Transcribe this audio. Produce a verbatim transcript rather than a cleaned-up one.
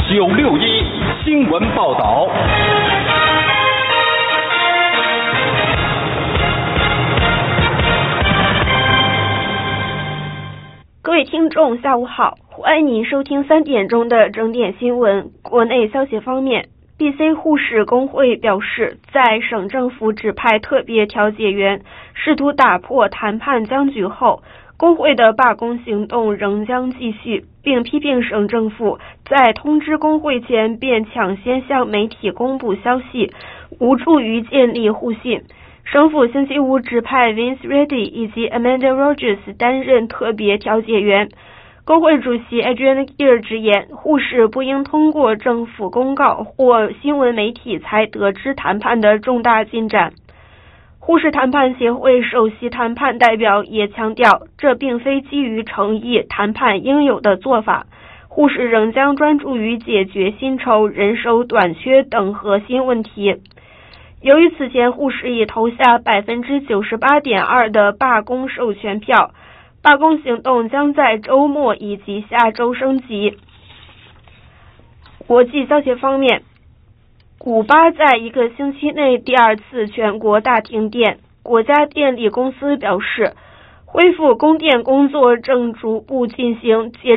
九六一新闻报道。 各位听众，下午好，欢迎您收听三点钟的整点新闻。国内消息方面 ，B C 护士工会表示，在省政府指派特别调解员试图打破谈判僵局后，工会的罢工行动仍将继续，并批评省政府在通知工会前便抢先向媒体公布消息，无助于建立互信。省府星期五指派 Vince Reddy 以及 Amanda Rogers 担任特别调解员。工会主席 Adrian Gear 直言，护士不应通过政府公告或新闻媒体才得知谈判的重大进展。护士谈判协会首席谈判代表也强调，这并非基于诚意谈判应有的做法，护士仍将专注于解决薪酬、人手短缺等核心问题。由于此前护士已投下 百分之九十八点二 的罢工授权票，罢工行动将在周末以及下周升级。国际消息方面，古巴在一个星期内第二次全国大停电，国家电力公司表示，恢复供电工作正逐步进行，截